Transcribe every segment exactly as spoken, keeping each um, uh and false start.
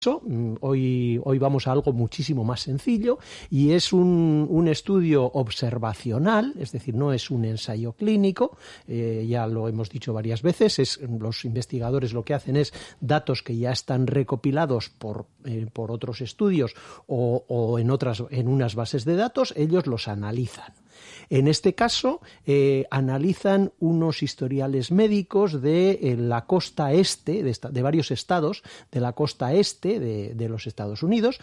Hoy, hoy vamos a algo muchísimo más sencillo y es un, un estudio observacional, es decir, no es un ensayo clínico, eh, ya lo hemos dicho varias veces, es, los investigadores lo que hacen es datos que ya están recopilados por, eh, por otros estudios o, o en, otras, en unas bases de datos, ellos los analizan. En este caso, eh, analizan unos historiales médicos de eh, la costa este, de, esta, de varios estados de la costa este de, de los Estados Unidos,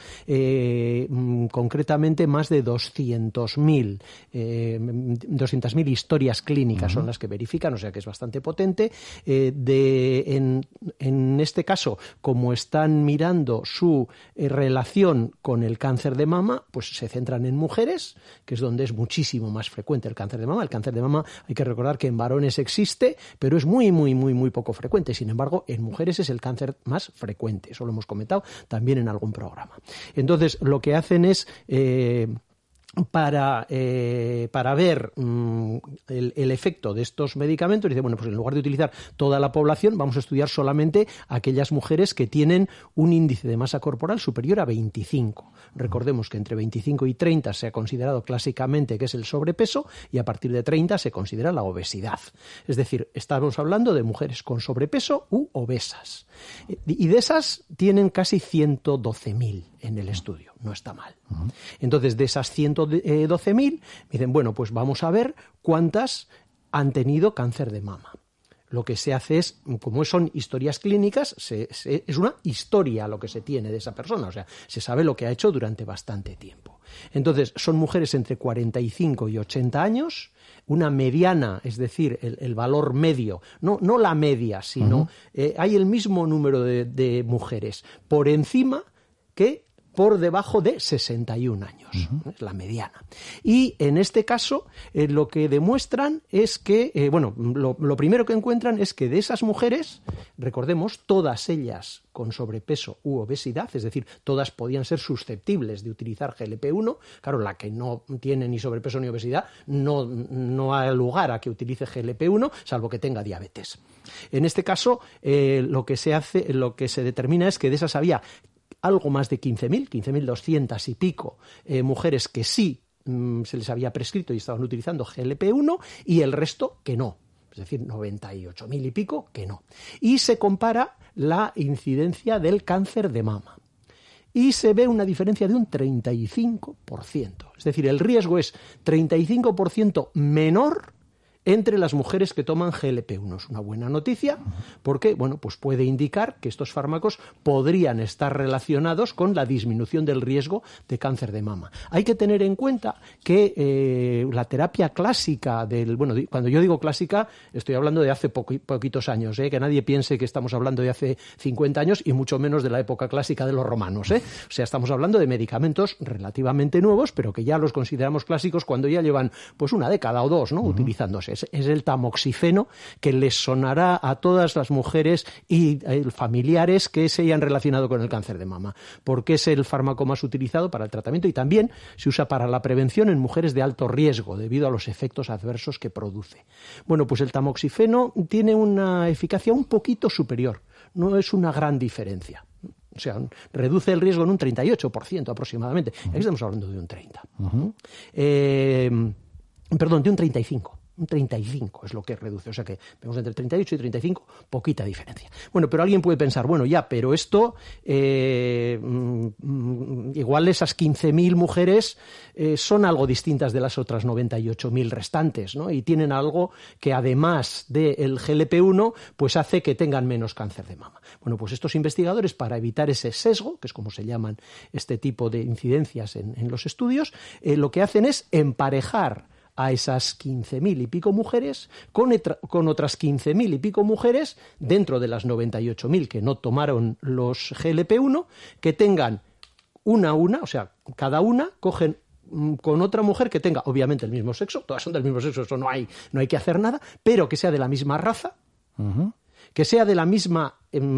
eh, concretamente más de doscientos mil eh, doscientas mil historias clínicas uh-huh. son las que verifican, o sea que es bastante potente. Eh, de, en, en este caso, como están mirando su eh, relación con el cáncer de mama, pues se centran en mujeres, que es donde es muchísimo más frecuente el cáncer de mama. El cáncer de mama hay que recordar que en varones existe, pero es muy, muy, muy, muy poco frecuente. Sin embargo, en mujeres es el cáncer más frecuente. Eso lo hemos comentado también en algún programa. Entonces, lo que hacen es... Eh, Para, eh, para ver mmm, el, el efecto de estos medicamentos, dice, bueno, pues en lugar de utilizar toda la población, vamos a estudiar solamente aquellas mujeres que tienen un índice de masa corporal superior a veinticinco. Recordemos que entre veinticinco y treinta se ha considerado clásicamente que es el sobrepeso y a partir de treinta se considera la obesidad. Es decir, estamos hablando de mujeres con sobrepeso u obesas. Y de esas tienen casi ciento doce mil en el estudio. No está mal. Entonces, de esas ciento doce mil, dicen, bueno, pues vamos a ver cuántas han tenido cáncer de mama. Lo que se hace es, como son historias clínicas, se, se, es una historia lo que se tiene de esa persona, o sea, se sabe lo que ha hecho durante bastante tiempo. Entonces, son mujeres entre cuarenta y cinco y ochenta años, una mediana, es decir, el, el valor medio, no, no la media, sino uh-huh. eh, hay el mismo número de, de mujeres por encima que por debajo de sesenta y un años, uh-huh. es la mediana. Y en este caso, eh, lo que demuestran es que, eh, bueno, lo, lo primero que encuentran es que de esas mujeres, recordemos, todas ellas con sobrepeso u obesidad, es decir, todas podían ser susceptibles de utilizar G L P uno, claro, la que no tiene ni sobrepeso ni obesidad no, no hay lugar a que utilice G L P uno, salvo que tenga diabetes. En este caso, eh, lo que se hace, lo que se determina es que de esas había algo más de quince mil, quince mil doscientas y pico eh, mujeres que sí mmm, se les había prescrito y estaban utilizando G L P uno y el resto que no, es decir, noventa y ocho mil y pico que no. Y se compara la incidencia del cáncer de mama y se ve una diferencia de un treinta y cinco por ciento, es decir, el riesgo es treinta y cinco por ciento menor entre las mujeres que toman G L P uno. Es una buena noticia porque, bueno, pues puede indicar que estos fármacos podrían estar relacionados con la disminución del riesgo de cáncer de mama. Hay que tener en cuenta que eh, la terapia clásica del, bueno, cuando yo digo clásica, estoy hablando de hace poqu- poquitos años, ¿eh? Que nadie piense que estamos hablando de hace cincuenta años y mucho menos de la época clásica de los romanos, ¿eh? O sea, estamos hablando de medicamentos relativamente nuevos, pero que ya los consideramos clásicos cuando ya llevan pues una década o dos, ¿no? Uh-huh. Utilizándose. Es el tamoxifeno, que les sonará a todas las mujeres y eh, familiares que se hayan relacionado con el cáncer de mama, porque es el fármaco más utilizado para el tratamiento y también se usa para la prevención en mujeres de alto riesgo debido a los efectos adversos que produce. Bueno, pues el tamoxifeno tiene una eficacia un poquito superior, no es una gran diferencia. O sea, reduce el riesgo en un treinta y ocho por ciento aproximadamente. Aquí estamos hablando de un treinta. Uh-huh. Eh, perdón, de un treinta y cinco. Un treinta y cinco es lo que reduce, o sea que vemos entre treinta y ocho y treinta y cinco, poquita diferencia. Bueno, pero alguien puede pensar, bueno, ya, pero esto, eh, mm, igual esas quince mil mujeres eh, son algo distintas de las otras noventa y ocho mil restantes, ¿no? Y tienen algo que además del G L P uno, pues hace que tengan menos cáncer de mama. Bueno, pues estos investigadores, para evitar ese sesgo, que es como se llaman este tipo de incidencias en, en los estudios, eh, lo que hacen es emparejar a esas quince mil y pico mujeres con, etra, con otras quince mil y pico mujeres dentro de las noventa y ocho mil que no tomaron los G L P uno, que tengan una a una, o sea, cada una cogen con otra mujer que tenga obviamente el mismo sexo, todas son del mismo sexo, eso no hay, no hay que hacer nada, pero que sea de la misma raza, uh-huh. que sea de la misma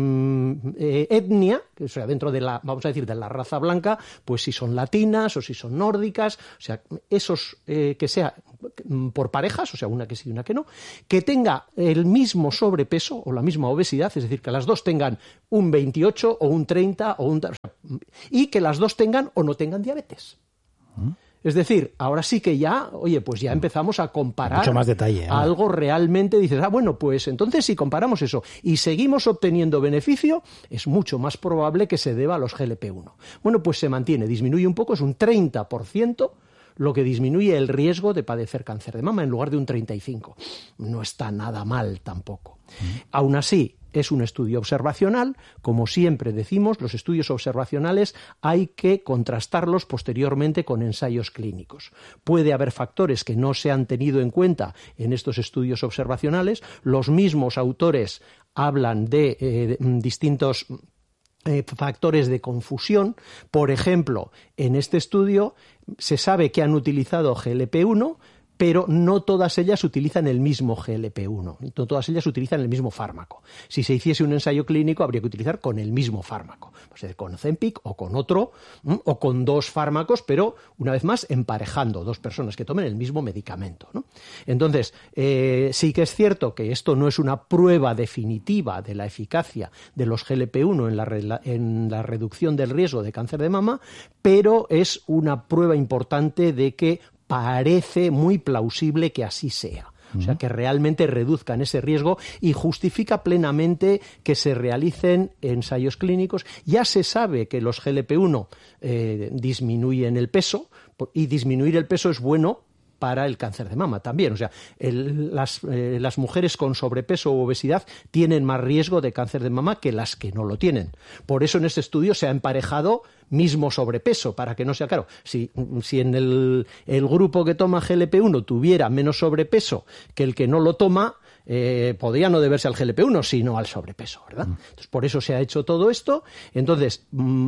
eh, etnia, o sea, dentro de la, vamos a decir, de la raza blanca, pues si son latinas o si son nórdicas, o sea, esos eh, que sea por parejas, o sea, una que sí y una que no, que tenga el mismo sobrepeso o la misma obesidad, es decir, que las dos tengan un veintiocho o un treinta o un... O sea, y que las dos tengan o no tengan diabetes. ¿Mm? Es decir, ahora sí que ya, oye, pues ya empezamos a comparar mucho más detalle, ¿eh? Algo realmente, dices, ah, bueno, pues entonces si comparamos eso y seguimos obteniendo beneficio, es mucho más probable que se deba a los G L P uno. Bueno, pues se mantiene, disminuye un poco, es un treinta por ciento lo que disminuye el riesgo de padecer cáncer de mama en lugar de un treinta y cinco por ciento. No está nada mal tampoco. Mm. Aún así, es un estudio observacional. Como siempre decimos, los estudios observacionales hay que contrastarlos posteriormente con ensayos clínicos. Puede haber factores que no se han tenido en cuenta en estos estudios observacionales. Los mismos autores hablan de, eh, de distintos Eh, factores de confusión. Por ejemplo, en este estudio se sabe que han utilizado G L P uno, pero no todas ellas utilizan el mismo G L P uno, no todas ellas utilizan el mismo fármaco. Si se hiciese un ensayo clínico, habría que utilizar con el mismo fármaco, pues con Ozempic o con otro, o con dos fármacos, pero una vez más emparejando dos personas que tomen el mismo medicamento, ¿no? Entonces, eh, sí que es cierto que esto no es una prueba definitiva de la eficacia de los G L P uno en la, en la reducción del riesgo de cáncer de mama, pero es una prueba importante de que parece muy plausible que así sea. O sea, que realmente reduzcan ese riesgo y justifica plenamente que se realicen ensayos clínicos. Ya se sabe que los G L P uno eh, disminuyen el peso, y disminuir el peso es bueno para el cáncer de mama también. O sea, el, las, eh, las mujeres con sobrepeso u obesidad tienen más riesgo de cáncer de mama que las que no lo tienen. Por eso en este estudio se ha emparejado mismo sobrepeso, para que no sea claro. Si, si en el, el grupo que toma G L P uno tuviera menos sobrepeso que el que no lo toma, eh, podría no deberse al G L P uno, sino al sobrepeso, ¿verdad? Entonces, por eso se ha hecho todo esto. Entonces,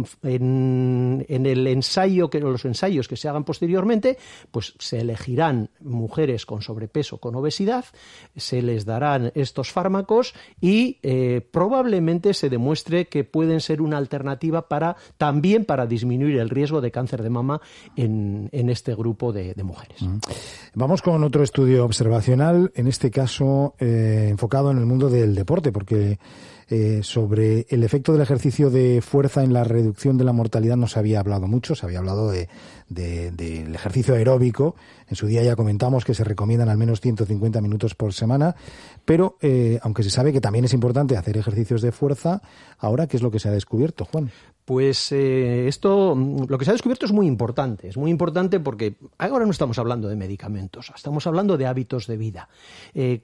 en, en el ensayo, que los ensayos que se hagan posteriormente, pues se elegirán mujeres con sobrepeso, con obesidad, se les darán estos fármacos y eh, probablemente se demuestre que pueden ser una alternativa para también para disminuir el riesgo de cáncer de mama en, en este grupo de, de mujeres. Vamos con otro estudio observacional, en este caso eh, enfocado en el mundo del deporte, porque eh, sobre el efecto del ejercicio de fuerza en la reducción de la mortalidad no se había hablado mucho, se había hablado de, de, del ejercicio aeróbico. En su día ya comentamos que se recomiendan al menos ciento cincuenta minutos por semana, pero eh, aunque se sabe que también es importante hacer ejercicios de fuerza, ahora, ¿qué es lo que se ha descubierto, Juan? Pues eh, esto, lo que se ha descubierto es muy importante, es muy importante porque ahora no estamos hablando de medicamentos, estamos hablando de hábitos de vida. Eh,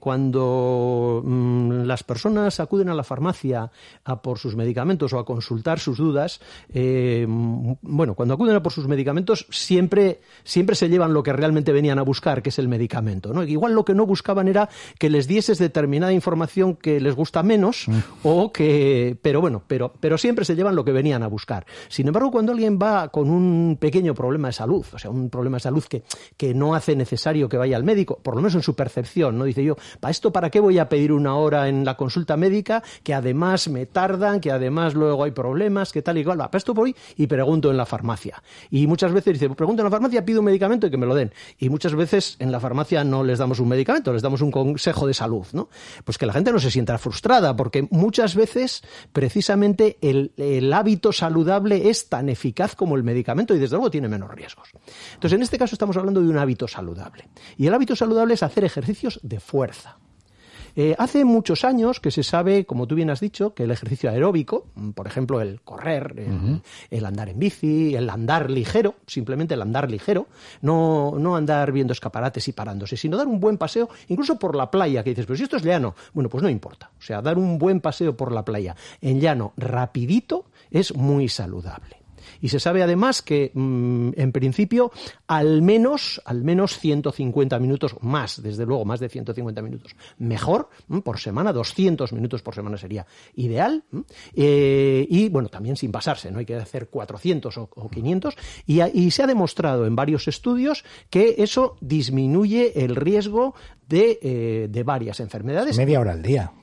cuando mmm, las personas acuden a la farmacia a por sus medicamentos o a consultar sus dudas, eh, bueno, cuando acuden a por sus medicamentos siempre, siempre se llevan lo que realmente venían a buscar, que es el medicamento, ¿no? Igual lo que no buscaban era que les dieses determinada información que les gusta menos, mm. o que, pero bueno, pero, pero siempre se llevan lo que venían a buscar. Sin embargo, cuando alguien va con un pequeño problema de salud, o sea, un problema de salud que, que no hace necesario que vaya al médico, por lo menos en su percepción, ¿no? Dice yo, ¿para esto para qué voy a pedir una hora en la consulta médica? Que además me tardan, que además luego hay problemas, que tal y cual. Para esto voy y pregunto en la farmacia. Y muchas veces dice, pregunto en la farmacia, pido un medicamento y que me lo den. Y muchas veces en la farmacia no les damos un medicamento, les damos un consejo de salud, ¿no? Pues que la gente no se sienta frustrada, porque muchas veces precisamente el, el hábito saludable es tan eficaz como el medicamento y desde luego tiene menos riesgos. Entonces, en este caso estamos hablando de un hábito saludable. Y el hábito saludable es hacer ejercicios de fuerza. Eh, hace muchos años que se sabe, como tú bien has dicho, que el ejercicio aeróbico, por ejemplo, el correr, el, uh-huh. el andar en bici, el andar ligero, simplemente el andar ligero, no, no andar viendo escaparates y parándose, sino dar un buen paseo, incluso por la playa, que dices, pero si esto es llano, bueno, pues no importa. O sea, dar un buen paseo por la playa en llano rapidito es muy saludable. Y se sabe además que, mmm, en principio, al menos, al menos ciento cincuenta minutos más, desde luego, más de ciento cincuenta minutos, mejor, mmm, por semana, doscientos minutos por semana sería ideal, mmm, eh, y bueno, también sin pasarse, no hay que hacer cuatrocientos o, o quinientos, y, y se ha demostrado en varios estudios que eso disminuye el riesgo de, eh, de varias enfermedades. Media hora al día.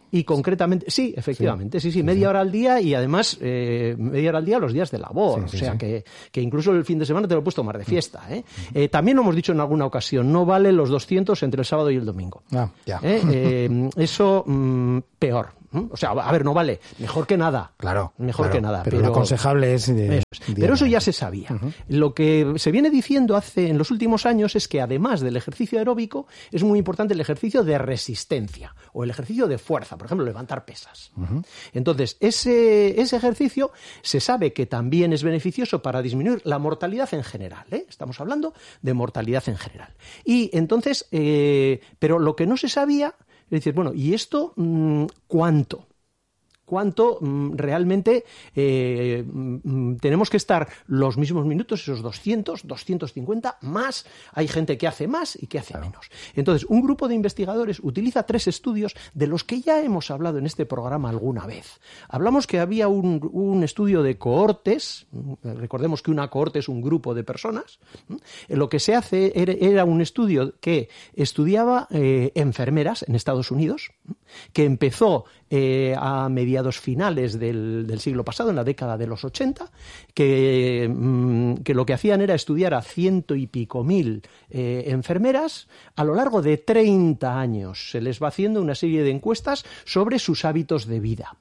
Y concretamente, sí, efectivamente, sí, sí, sí media sí. hora al día y además eh, media hora al día los días de labor, sí, sí, o sea sí. que, que incluso el fin de semana te lo puedes tomar de fiesta. ¿eh? Eh, también lo hemos dicho en alguna ocasión, no vale los doscientos entre el sábado y el domingo. Ah, ya. ¿Eh? Eh, eso, mm, peor. O sea, a ver, no vale, mejor que nada. Claro. Mejor claro, que nada. Pero, pero lo aconsejable es... De, eso es. Pero eso ya se sabía. Uh-huh. Lo que se viene diciendo hace en los últimos años es que además del ejercicio aeróbico, es muy importante el ejercicio de resistencia o el ejercicio de fuerza, por ejemplo, levantar pesas. Uh-huh. Entonces, ese, ese ejercicio se sabe que también es beneficioso para disminuir la mortalidad en general. ¿eh? Estamos hablando de mortalidad en general. Y entonces, eh, pero lo que no se sabía... Es decir, bueno, ¿y esto mmm, cuánto? ¿Cuánto mmm, realmente eh, mmm, tenemos que estar los mismos minutos, esos doscientos, doscientos cincuenta, más? Hay gente que hace más y que hace claro. menos. Entonces, un grupo de investigadores utiliza tres estudios de los que ya hemos hablado en este programa alguna vez. Hablamos que había un, un estudio de cohortes, recordemos que una cohorte es un grupo de personas. Lo que se hace era, era un estudio que estudiaba eh, enfermeras en Estados Unidos, que empezó eh, a mediados finales del, del siglo pasado, en la década de los ochenta, que, mmm, que lo que hacían era estudiar a ciento y pico mil eh, enfermeras a lo largo de treinta años. Se les va haciendo una serie de encuestas sobre sus hábitos de vida.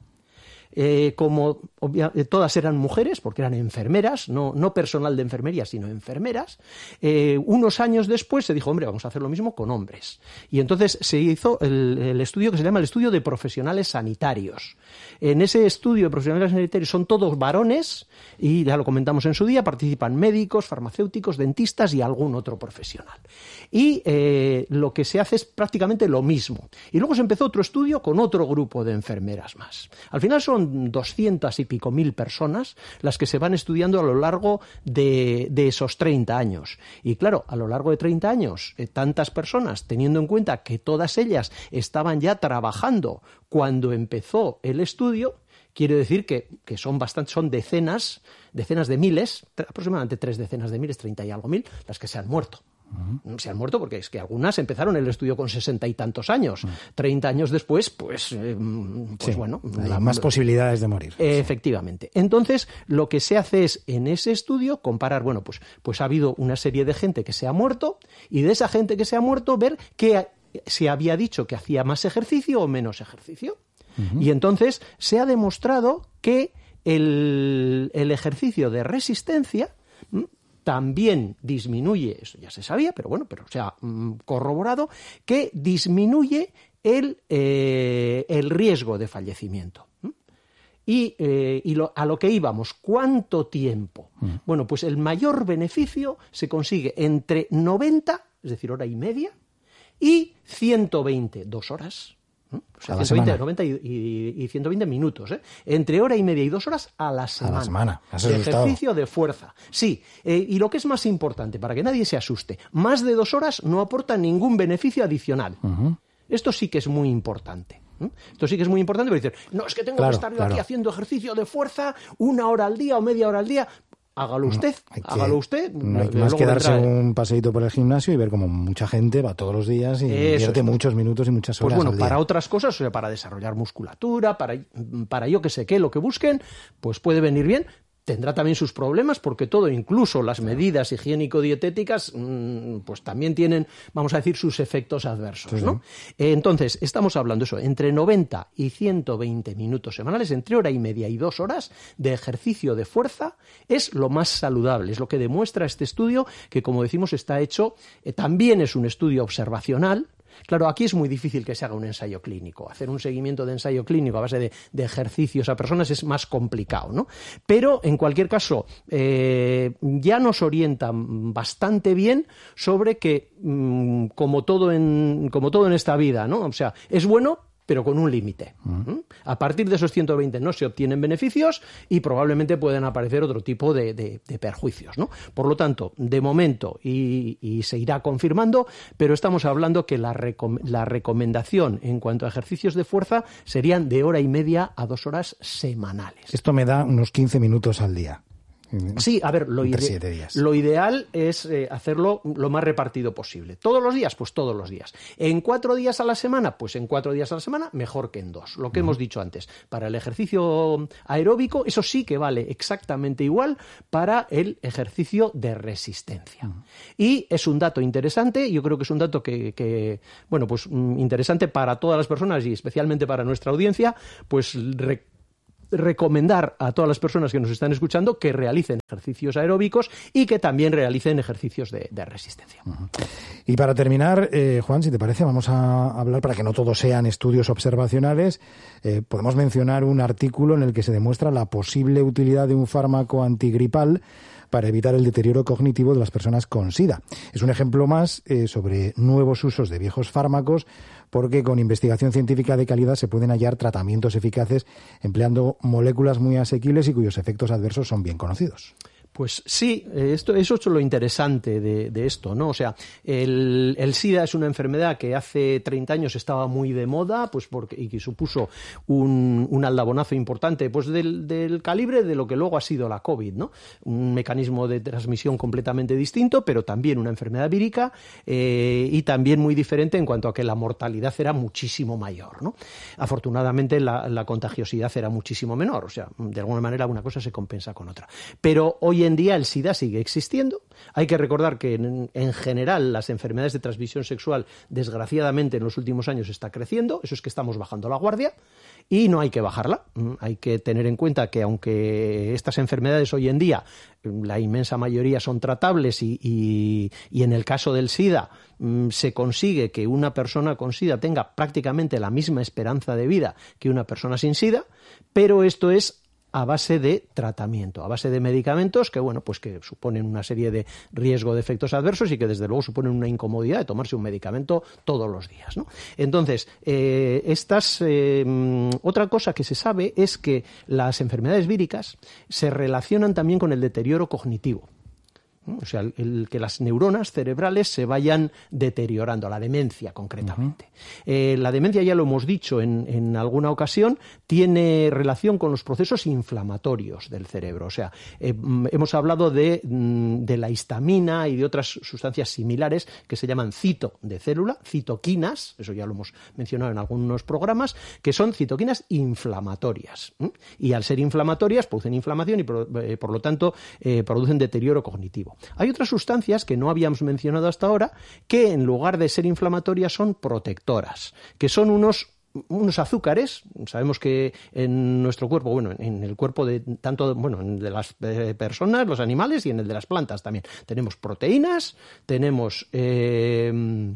Eh, como obvia, todas eran mujeres, porque eran enfermeras, no, no personal de enfermería, sino enfermeras, eh, unos años después se dijo, hombre, vamos a hacer lo mismo con hombres. Y entonces se hizo el, el estudio que se llama el estudio de profesionales sanitarios. En ese estudio de profesionales sanitarios son todos varones, y ya lo comentamos en su día, participan médicos, farmacéuticos, dentistas y algún otro profesional. Y eh, lo que se hace es prácticamente lo mismo. Y luego se empezó otro estudio con otro grupo de enfermeras más. Al final son doscientas y pico mil personas las que se van estudiando a lo largo de, de esos treinta años. Y claro, a lo largo de treinta años, eh, tantas personas, teniendo en cuenta que todas ellas estaban ya trabajando cuando empezó el estudio, quiere decir que, que son bastante, son decenas, decenas de miles, aproximadamente tres decenas de miles, treinta y algo mil, las que se han muerto. Uh-huh. Se han muerto porque es que algunas empezaron el estudio con sesenta y tantos años. Uh-huh. treinta años después, pues, eh, pues sí, bueno. Hay la, más posibilidades de morir. Eh, efectivamente. Entonces, lo que se hace es, en ese estudio, comparar, bueno, pues, pues ha habido una serie de gente que se ha muerto y de esa gente que se ha muerto, ver que se había dicho que hacía más ejercicio o menos ejercicio. Uh-huh. Y entonces se ha demostrado que el, el ejercicio de resistencia también disminuye, eso ya se sabía, pero bueno, pero se ha mm, corroborado, que disminuye el, eh, el riesgo de fallecimiento. ¿Mm? Y, eh, y lo, a lo que íbamos, ¿cuánto tiempo? Mm. Bueno, pues el mayor beneficio se consigue entre noventa, es decir, hora y media, y ciento veinte, dos horas. O sea, ciento veinte, noventa y, y, y ciento veinte minutos, ¿eh? Entre hora y media y dos horas a la semana. A la semana. De ejercicio de fuerza. Sí, eh, y lo que es más importante, para que nadie se asuste, más de dos horas no aporta ningún beneficio adicional. Uh-huh. Esto sí que es muy importante. ¿eh? Esto sí que es muy importante, pero dicen, no, es que tengo claro, que estar yo claro. aquí haciendo ejercicio de fuerza una hora al día o media hora al día. Hágalo usted, no, que, hágalo usted. No hay más que darse vendrá, un paseíto por el gimnasio y ver cómo mucha gente va todos los días y invierte muchos minutos y muchas horas Pues bueno, al día. Para otras cosas, o sea, para desarrollar musculatura, para, para yo que sé qué, lo que busquen, pues puede venir bien. Tendrá también sus problemas porque todo, incluso las medidas higiénico-dietéticas, pues también tienen, vamos a decir, sus efectos adversos, sí, sí. ¿no? Entonces, estamos hablando eso, entre noventa y ciento veinte minutos semanales, entre hora y media y dos horas de ejercicio de fuerza, es lo más saludable. Es lo que demuestra este estudio, que como decimos está hecho, eh, también es un estudio observacional. Claro, aquí es muy difícil que se haga un ensayo clínico. Hacer un seguimiento de ensayo clínico a base de, de ejercicios a personas es más complicado, ¿no? Pero, en cualquier caso, eh, ya nos orienta bastante bien sobre que, mmm, como todo en, como todo en esta vida, ¿no? O sea, es bueno, pero con un límite. Uh-huh. A partir de esos ciento veinte no se obtienen beneficios y probablemente puedan aparecer otro tipo de, de, de perjuicios, ¿no? Por lo tanto, de momento, y, y se irá confirmando, pero estamos hablando que la, recom- la recomendación en cuanto a ejercicios de fuerza serían de hora y media a dos horas semanales. Esto me da unos quince minutos al día. Sí, a ver, lo, entre ide siete días. lo ideal es eh, hacerlo lo más repartido posible. ¿Todos los días? Pues todos los días. ¿En cuatro días a la semana? Pues en cuatro días a la semana, mejor que en dos. Lo que uh-huh. hemos dicho antes. Para el ejercicio aeróbico, eso sí que vale exactamente igual para el ejercicio de resistencia. Uh-huh. Y es un dato interesante, yo creo que es un dato que, que bueno, pues interesante para todas las personas y especialmente para nuestra audiencia, pues re recomendar a todas las personas que nos están escuchando que realicen ejercicios aeróbicos y que también realicen ejercicios de, de resistencia. Uh-huh. Y para terminar, eh, Juan, si te parece, vamos a hablar, para que no todos sean estudios observacionales, eh, podemos mencionar un artículo en el que se demuestra la posible utilidad de un fármaco antigripal para evitar el deterioro cognitivo de las personas con SIDA. Es un ejemplo más eh, sobre nuevos usos de viejos fármacos, porque con investigación científica de calidad se pueden hallar tratamientos eficaces empleando moléculas muy asequibles y cuyos efectos adversos son bien conocidos. Pues sí, esto, eso es lo interesante de, de esto, ¿no? O sea, el, el SIDA es una enfermedad que hace treinta años estaba muy de moda, pues porque, y que supuso un, un aldabonazo importante, pues del, del calibre de lo que luego ha sido la COVID, ¿no? Un mecanismo de transmisión completamente distinto, pero también una enfermedad vírica eh, y también muy diferente en cuanto a que la mortalidad era muchísimo mayor, ¿no? Afortunadamente la, la contagiosidad era muchísimo menor, o sea, de alguna manera una cosa se compensa con otra. Pero hoy en día el SIDA sigue existiendo. Hay que recordar que en, en general las enfermedades de transmisión sexual, desgraciadamente en los últimos años está creciendo, eso es que estamos bajando la guardia y no hay que bajarla. Hay que tener en cuenta que aunque estas enfermedades hoy en día, la inmensa mayoría son tratables y, y, y en el caso del SIDA se consigue que una persona con SIDA tenga prácticamente la misma esperanza de vida que una persona sin SIDA, pero esto es a base de tratamiento, a base de medicamentos que, bueno, pues que suponen una serie de riesgo de efectos adversos y que desde luego suponen una incomodidad de tomarse un medicamento todos los días, ¿no? Entonces, eh, estas, eh, otra cosa que se sabe es que las enfermedades víricas se relacionan también con el deterioro cognitivo. O sea, el, el que las neuronas cerebrales se vayan deteriorando, la demencia concretamente. Uh-huh. Eh, la demencia, ya lo hemos dicho en, en alguna ocasión, tiene relación con los procesos inflamatorios del cerebro. O sea, eh, hemos hablado de, de la histamina y de otras sustancias similares que se llaman cito de célula, citoquinas, eso ya lo hemos mencionado en algunos programas, que son citoquinas inflamatorias. ¿Mm? Y al ser inflamatorias producen inflamación y por, eh, por lo tanto eh, producen deterioro cognitivo. Hay otras sustancias que no habíamos mencionado hasta ahora que en lugar de ser inflamatorias son protectoras, que son unos unos azúcares. Sabemos que en nuestro cuerpo, bueno, en el cuerpo de tanto, bueno, de las personas, los animales y en el de las plantas también, tenemos proteínas, tenemos eh,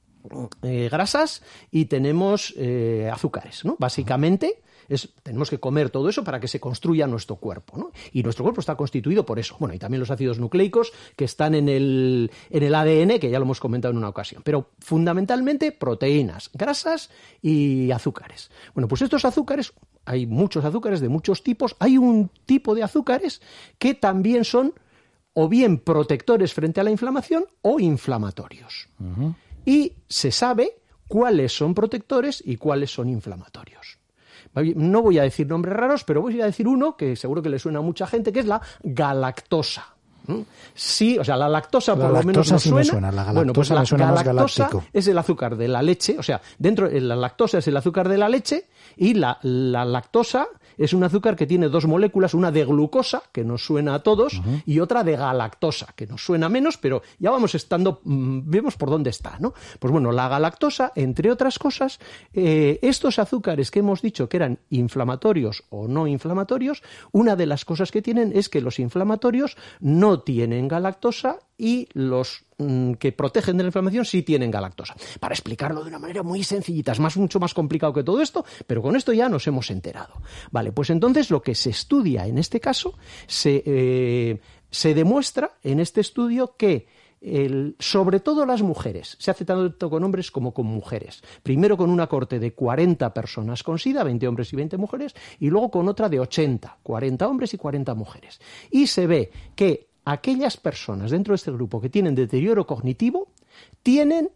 eh, grasas y tenemos eh, azúcares, ¿no? Básicamente Es, tenemos que comer todo eso para que se construya nuestro cuerpo, ¿no? Y nuestro cuerpo está constituido por eso. Bueno, y también los ácidos nucleicos que están en el, en el A D N, que ya lo hemos comentado en una ocasión. Pero fundamentalmente proteínas, grasas y azúcares. Bueno, pues estos azúcares, hay muchos azúcares de muchos tipos. Hay un tipo de azúcares que también son o bien protectores frente a la inflamación o inflamatorios. Uh-huh. Y se sabe cuáles son protectores y cuáles son inflamatorios. No voy a decir nombres raros, pero voy a decir uno que seguro que le suena a mucha gente, que es la galactosa. Sí, o sea, la lactosa la por lactosa lo menos nos sí suena. Me suena. La galactosa bueno, pues la me suena galactosa más galáctico. Es el azúcar de la leche, o sea, dentro la lactosa es el azúcar de la leche y la, la lactosa es un azúcar que tiene dos moléculas, una de glucosa, que nos suena a todos, uh-huh. y otra de galactosa, que nos suena menos, pero ya vamos estando, mmm, vemos por dónde está, ¿no? Pues bueno, la galactosa, entre otras cosas, eh, estos azúcares que hemos dicho que eran inflamatorios o no inflamatorios, una de las cosas que tienen es que los inflamatorios no tienen galactosa y los mmm, que protegen de la inflamación sí tienen galactosa. Para explicarlo de una manera muy sencillita, es más, mucho más complicado que todo esto, pero con esto ya nos hemos enterado. Vale, pues entonces lo que se estudia en este caso, se, eh, se demuestra en este estudio que El, sobre todo las mujeres, se hace tanto con hombres como con mujeres, primero con una corte de cuarenta personas con SIDA, veinte hombres y veinte mujeres, y luego con otra de ochenta, cuarenta hombres y cuarenta mujeres, y se ve que aquellas personas dentro de este grupo que tienen deterioro cognitivo tienen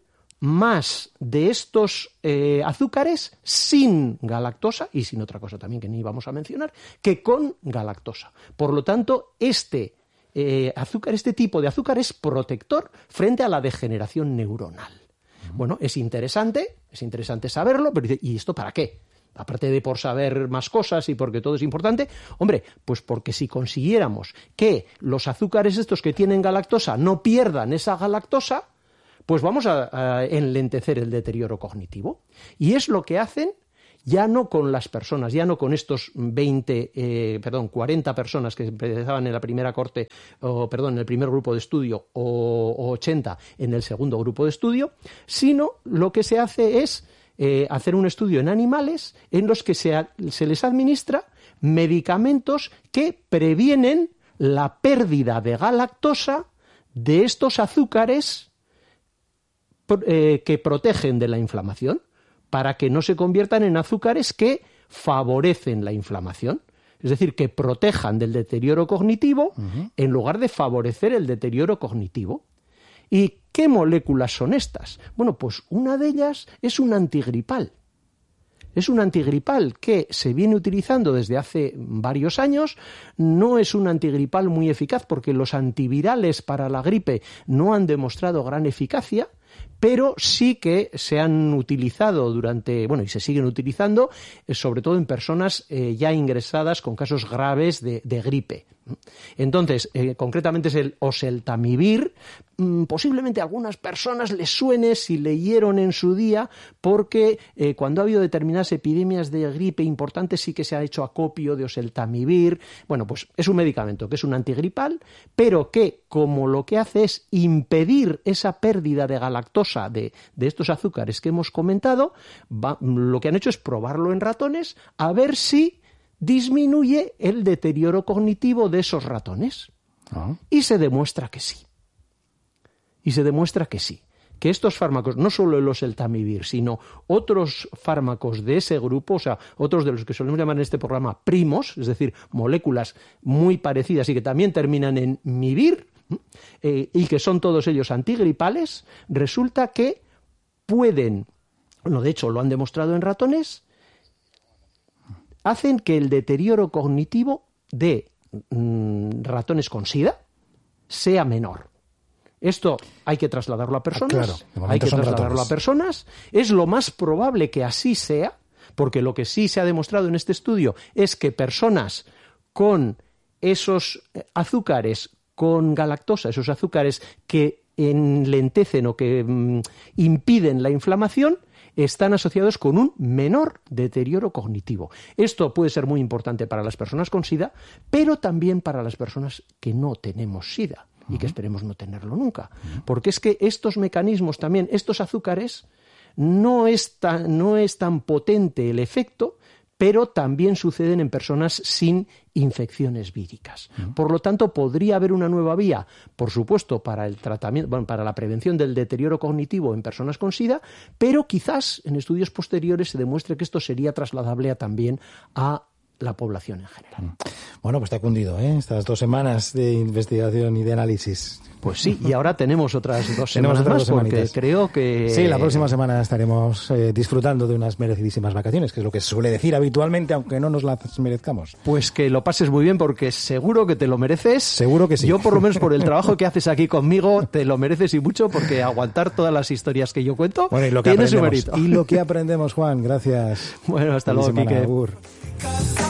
más de estos eh, azúcares sin galactosa, y sin otra cosa también que ni vamos a mencionar, que con galactosa. Por lo tanto, este eh, azúcar, este tipo de azúcar es protector frente a la degeneración neuronal. Bueno, es interesante, es interesante saberlo, pero dice, ¿y esto para qué? Aparte de por saber más cosas y porque todo es importante, hombre, pues porque si consiguiéramos que los azúcares estos que tienen galactosa no pierdan esa galactosa, pues vamos a, a enlentecer el deterioro cognitivo. Y es lo que hacen ya no con las personas, ya no con estos veinte, eh, perdón, cuarenta personas que empezaban en la primera corte, o perdón, en el primer grupo de estudio, o, o ochenta en el segundo grupo de estudio, sino lo que se hace es eh, hacer un estudio en animales en los que se, se les administra medicamentos que previenen la pérdida de galactosa de estos azúcares eh, que protegen de la inflamación, para que no se conviertan en azúcares que favorecen la inflamación. Es decir, que protejan del deterioro cognitivo uh-huh. en lugar de favorecer el deterioro cognitivo. ¿Y qué moléculas son estas? Bueno, pues una de ellas es un antigripal. Es un antigripal que se viene utilizando desde hace varios años. No es un antigripal muy eficaz porque los antivirales para la gripe no han demostrado gran eficacia, pero sí que se han utilizado durante, bueno, y se siguen utilizando, eh, sobre todo en personas eh, ya ingresadas con casos graves de, de gripe. Entonces, eh, concretamente es el oseltamivir. Mm, posiblemente a algunas personas les suene si leyeron en su día, porque eh, cuando ha habido determinadas epidemias de gripe importantes sí que se ha hecho acopio de oseltamivir. Bueno, pues es un medicamento que es un antigripal, pero que como lo que hace es impedir esa pérdida de galactosa de, de estos azúcares que hemos comentado, va, lo que han hecho es probarlo en ratones a ver si disminuye el deterioro cognitivo de esos ratones. Ah. Y se demuestra que sí. Y se demuestra que sí. Que estos fármacos, no solo el oseltamivir, sino otros fármacos de ese grupo, o sea, otros de los que solemos llamar en este programa primos, es decir, moléculas muy parecidas y que también terminan en mivir, eh, y que son todos ellos antigripales, resulta que pueden, bueno, de hecho lo han demostrado en ratones, hacen que el deterioro cognitivo de mm, ratones con SIDA sea menor. Esto hay que trasladarlo a personas, ah, claro, hay que trasladarlo ratones. a personas. Es lo más probable que así sea, porque lo que sí se ha demostrado en este estudio es que personas con esos azúcares, con galactosa, esos azúcares que enlentecen o que mm, impiden la inflamación, están asociados con un menor deterioro cognitivo. Esto puede ser muy importante para las personas con SIDA, pero también para las personas que no tenemos SIDA y que esperemos no tenerlo nunca. Porque es que estos mecanismos también, estos azúcares, no es tan, no es tan potente el efecto, pero también suceden en personas sin infecciones víricas. Uh-huh. Por lo tanto, podría haber una nueva vía, por supuesto, para el tratamiento, bueno, para la prevención del deterioro cognitivo en personas con SIDA, pero quizás en estudios posteriores se demuestre que esto sería trasladable a, también a la población en general. Bueno, pues te ha cundido, ¿eh? Estas dos semanas de investigación y de análisis. Pues sí, y ahora tenemos otras dos semanas otras más, dos porque creo que... Sí, la próxima semana estaremos eh, disfrutando de unas merecidísimas vacaciones, que es lo que se suele decir habitualmente, aunque no nos las merezcamos. Pues que lo pases muy bien, porque seguro que te lo mereces. Seguro que sí. Yo, por lo menos por el trabajo que haces aquí conmigo, te lo mereces y mucho, porque aguantar todas las historias que yo cuento bueno, y lo que tiene su mérito. Y lo que aprendemos, Juan, gracias. Bueno, hasta luego, Quique.